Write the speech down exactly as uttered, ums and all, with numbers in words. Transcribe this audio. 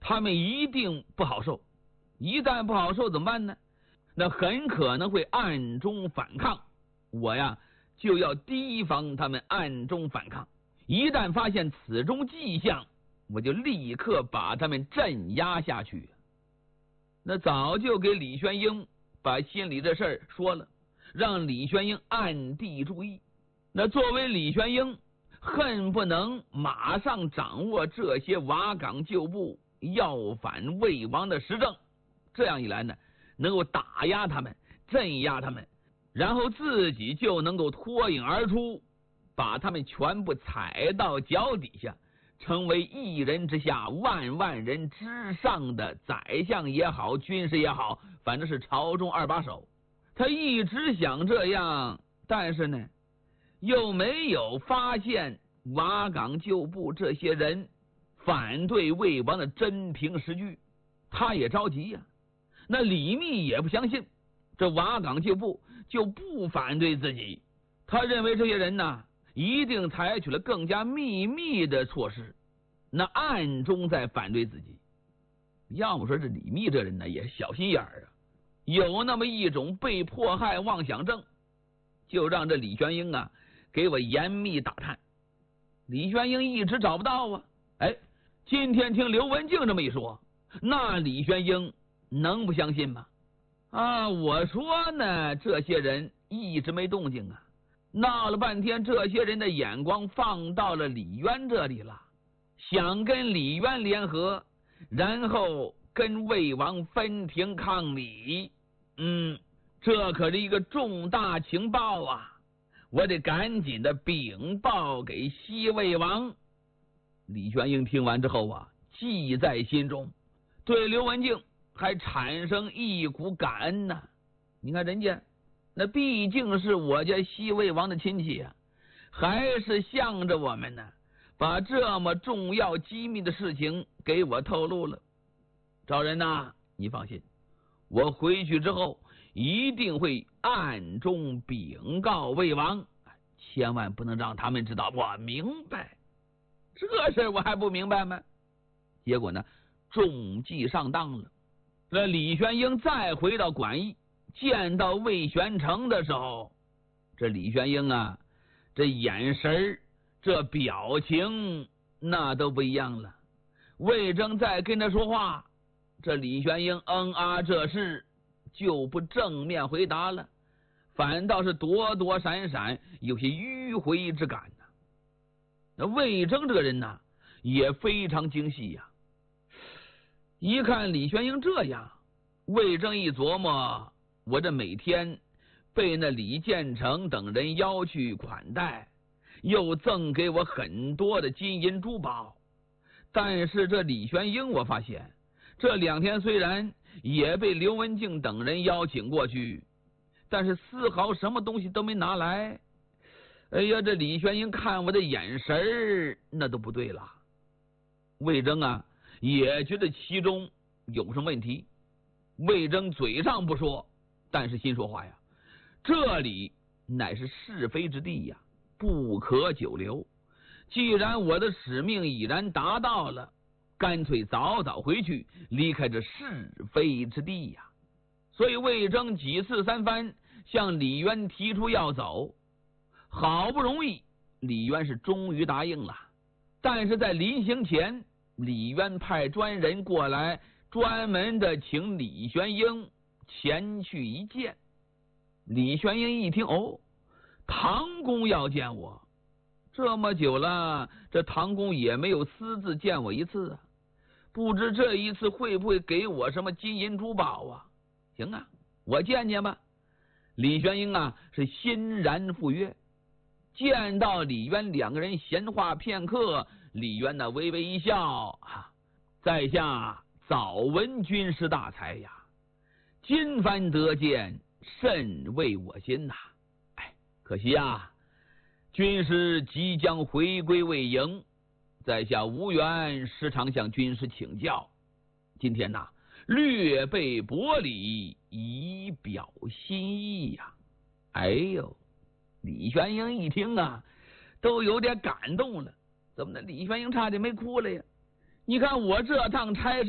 他们一定不好受。一旦不好受怎么办呢？那很可能会暗中反抗。我呀就要提防他们暗中反抗。一旦发现此中迹象，我就立刻把他们镇压下去。那早就给李玄英把心里的事儿说了，让李玄英暗地注意。那作为李玄英，恨不能马上掌握这些瓦岗旧部要反魏王的实证，这样一来呢，能够打压他们，镇压他们，然后自己就能够脱颖而出，把他们全部踩到脚底下，成为一人之下万万人之上的宰相也好，军师也好，反正是朝中二把手。他一直想这样，但是呢又没有发现瓦岗旧部这些人反对魏王的真凭实据，他也着急呀、啊。那李密也不相信这瓦岗旧部就不反对自己，他认为这些人呢一定采取了更加秘密的措施，那暗中在反对自己。要么说这李密这人呢也小心眼儿啊，有那么一种被迫害妄想症，就让这李玄英啊给我严密打探。李玄英一直找不到啊，哎，今天听刘文静这么一说，那李玄英能不相信吗？啊，我说呢，这些人一直没动静啊，闹了半天，这些人的眼光放到了李渊这里了，想跟李渊联合，然后跟魏王分庭抗礼。嗯，这可是一个重大情报啊，我得赶紧的禀报给西魏王。李玄英听完之后啊，记在心中，对刘文静还产生一股感恩呢、啊。你看人家那毕竟是我家西魏王的亲戚啊，还是向着我们呢，把这么重要机密的事情给我透露了。赵人呐，你放心，我回去之后一定会暗中禀告魏王，千万不能让他们知道。我明白，这事我还不明白吗？结果呢，中计上当了。那李玄英再回到馆驿，见到魏玄成的时候，这李玄英啊，这眼神这表情那都不一样了。魏征在跟他说话，这李玄英嗯啊这事就不正面回答了，反倒是躲躲闪闪，有些迂回之感呢、啊。那魏征这个人呢也非常精细呀、啊。一看李玄英这样，魏征一琢磨，我这每天被那李建成等人邀去款待，又赠给我很多的金银珠宝，但是这李玄英我发现这两天虽然也被刘文静等人邀请过去，但是丝毫什么东西都没拿来。哎呀，这李玄英看我的眼神那都不对了。魏征啊也觉得其中有什么问题。魏征嘴上不说，但是心说话呀，这里乃是是非之地呀，不可久留。既然我的使命已然达到了，干脆早早回去，离开这是非之地呀。所以魏征几次三番向李渊提出要走，好不容易李渊是终于答应了。但是在临行前，李渊派专人过来，专门的请李玄英前去一见。李玄英一听，哦，唐公要见我，这么久了，这唐公也没有私自见我一次啊，不知这一次会不会给我什么金银珠宝啊？行啊，我见见吧。李玄英啊是欣然赴约。见到李渊，两个人闲话片刻，李渊呢微微一笑，啊，在下早闻军师大才呀，今番得见，甚慰我心呐、啊。哎，可惜啊，军师即将回归魏营，在下无缘时常向军师请教，今天呐略备薄礼，以表心意呀、啊。哎呦，李玄英一听啊，都有点感动了。怎么的？李玄英差点没哭了呀！你看我这趟差事